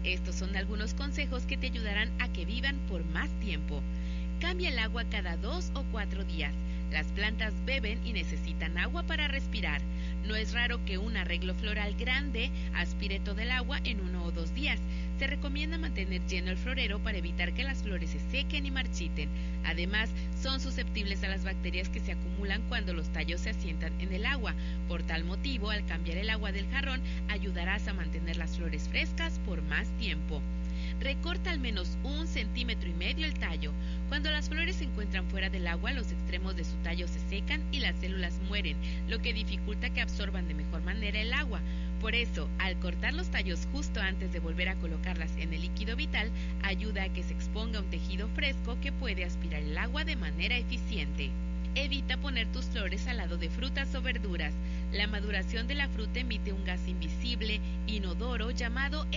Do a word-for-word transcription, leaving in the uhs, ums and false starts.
Estos son algunos consejos que te ayudarán a que vivan por más tiempo. Cambia el agua cada dos o cuatro días. Las plantas beben y necesitan agua para respirar. No es raro que un arreglo floral grande aspire todo el agua en uno o dos días. Se recomienda mantener lleno el florero para evitar que las flores se sequen y marchiten. Además, son susceptibles a las bacterias que se acumulan cuando los tallos se asientan en el agua. Por tal motivo, al cambiar el agua del jarrón, ayudarás a mantener las flores frescas por más tiempo. Recorta al menos un centímetro y medio el tallo. Cuando las flores se encuentran fuera del agua, los extremos de su tallo se secan y las células mueren, lo que dificulta que absorban de mejor manera el agua. Por eso, al cortar los tallos justo antes de volver a colocarlas en el líquido vital, ayuda a que se exponga un tejido fresco que puede aspirar el agua de manera eficiente. Evita poner tus flores al lado de frutas o verduras. La maduración de la fruta emite un gas invisible, inodoro, llamado